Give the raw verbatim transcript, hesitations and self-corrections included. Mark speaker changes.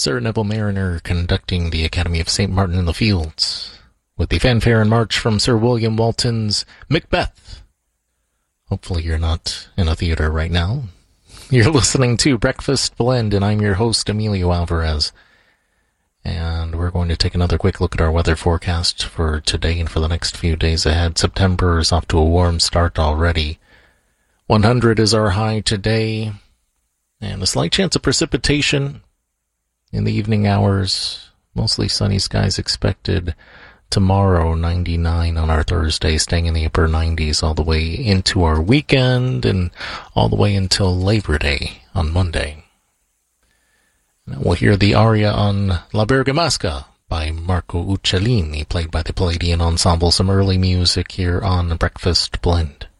Speaker 1: Sir Neville Mariner conducting the Academy of Saint Martin in the Fields, with the fanfare and march from Sir William Walton's Macbeth. Hopefully you're not in a theater right now. You're listening to Breakfast Blend, and I'm your host, Emilio Alvarez. And we're going to take another quick look at our weather forecast for today and for the next few days ahead. September is off to a warm start already. one hundred is our high today, and a slight chance of precipitation in the evening hours. Mostly sunny skies expected tomorrow, ninety-nine on our Thursday, staying in the upper nineties all the way into our weekend and all the way until Labor Day on Monday. Now we'll hear the aria on La Bergamasca by Marco Uccellini, played by the Palladian Ensemble. Some early music here on Breakfast Blend.